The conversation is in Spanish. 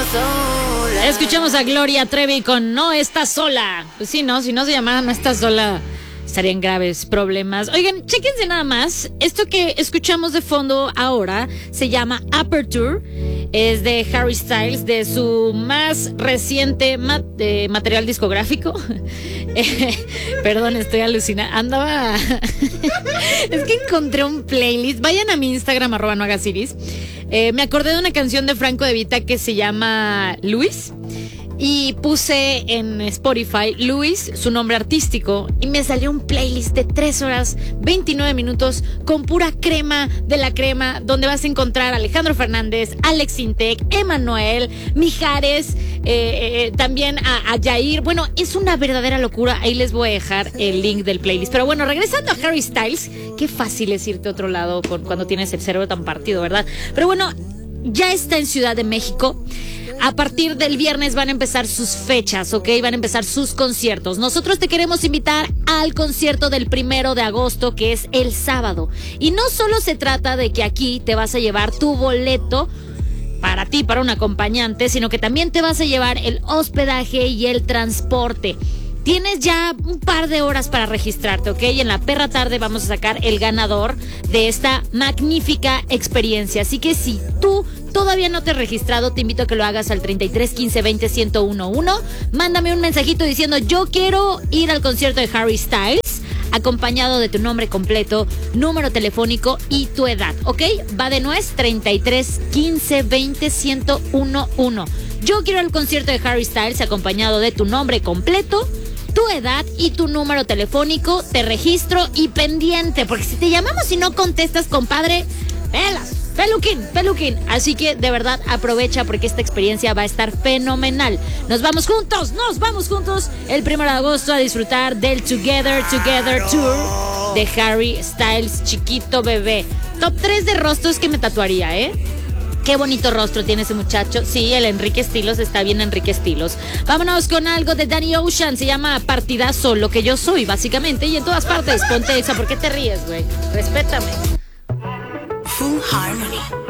sola. Escuchamos a Gloria Trevi con No Estás Sola. Pues sí, ¿no? Si no se llamara No Estás Sola, estarían graves problemas. Oigan, chéquense nada más. Esto que escuchamos de fondo ahora se llama Aperture. Es de Harry Styles, de su más reciente material discográfico. Perdón, estoy alucinando. Andaba... Es que encontré un playlist. Vayan a mi Instagram, @nohagasiris. Me acordé de una canción de Franco De Vita que se llama Luis. Y puse en Spotify Luis, su nombre artístico, y me salió un playlist de 3 horas, 29 minutos, con pura crema de la crema, donde vas a encontrar a Alejandro Fernández, Alex Intec, Emanuel, Mijares, también a Yair. Bueno, es una verdadera locura. Ahí les voy a dejar el link del playlist. Pero bueno, regresando a Harry Styles, qué fácil es irte a otro lado cuando tienes el cerebro tan partido, ¿verdad? Pero bueno, ya está en Ciudad de México. A partir del viernes van a empezar sus fechas, ¿ok? Van a empezar sus conciertos. Nosotros te queremos invitar al concierto del 1 de agosto, que es el sábado. Y no solo se trata de que aquí te vas a llevar tu boleto para ti, para un acompañante, sino que también te vas a llevar el hospedaje y el transporte. Tienes ya un par de horas para registrarte, ¿ok? Y en la perra tarde vamos a sacar el ganador de esta magnífica experiencia. Así que si tú todavía no te has registrado, te invito a que lo hagas al 33 15 20 1011. Mándame un mensajito diciendo: yo quiero ir al concierto de Harry Styles, acompañado de tu nombre completo, número telefónico y tu edad, ¿ok? Va de nuez, 33 15 20 1011. Yo quiero el concierto de Harry Styles, acompañado de tu nombre completo, tu edad y tu número telefónico. Te registro y pendiente, porque si te llamamos y no contestas, compadre, pelas. Peluquín. Así que de verdad aprovecha, porque esta experiencia va a estar fenomenal. Nos vamos juntos el 1 de agosto a disfrutar del Together Tour de Harry Styles, chiquito bebé. Top 3 de rostros que me tatuaría, ¿eh? Qué bonito rostro tiene ese muchacho. Sí, el Enrique Estilos está bien, Enrique Estilos. Vámonos con algo de Danny Ocean. Se llama Partidazo, lo que yo soy, básicamente. Y en todas partes, ponte esa. ¿Por qué te ríes, güey? Respétame. Full Harmony.